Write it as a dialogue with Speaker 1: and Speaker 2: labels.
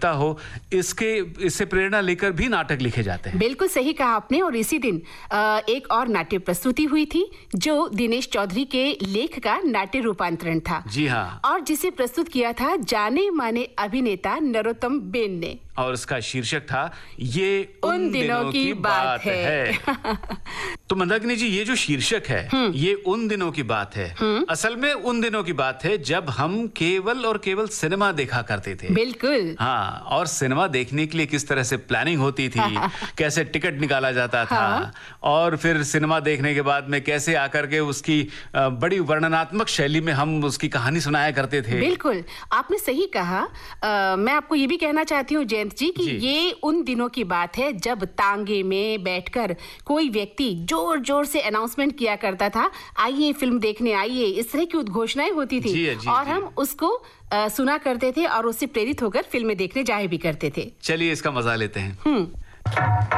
Speaker 1: नैतिकता हो, इससे प्रेरणा लेकर भी नाटक लिखे जाते हैं।
Speaker 2: बिल्कुल सही कहा आपने। और इसी दिन एक और नाट्य प्रस्तुति हुई थी जो दिनेश चौधरी के लेख का नाट्य रूपांतरण था।
Speaker 1: जी हाँ।
Speaker 2: और जिसे प्रस्तुत किया था जाने माने अभिनेता नरोत्तम बेन ने।
Speaker 1: और उसका शीर्षक था ये
Speaker 2: उन दिनों की बात है।
Speaker 1: तो मंदाकिनी जी, ये जो शीर्षक है ये उन दिनों की बात है, असल में उन दिनों की बात है जब हम केवल और केवल सिनेमा देखा करते थे।
Speaker 2: बिल्कुल।
Speaker 1: हाँ, और सिनेमा देखने के लिए किस तरह से प्लानिंग होती थी, कैसे टिकट निकाला जाता था।
Speaker 2: हाँ।
Speaker 1: और फिर सिनेमा देखने के बाद में कैसे आकर के उसकी बड़ी वर्णनात्मक शैली में हम उसकी कहानी सुनाया करते थे।
Speaker 2: बिल्कुल, आपने सही कहा। मैं आपको ये भी कहना चाहती हूँ जयंत जी कि ये उन दिनों की बात है जब तांगे में बैठकर कोई व्यक्ति जोर जोर से अनाउंसमेंट किया करता था, आइए फिल्म देखने आइए, इस तरह की उद्घोषणाएं होती थी। और हम उसको सुना करते थे और उससे प्रेरित होकर फिल्में देखने जाए भी करते थे।
Speaker 1: चलिए इसका मजा लेते हैं।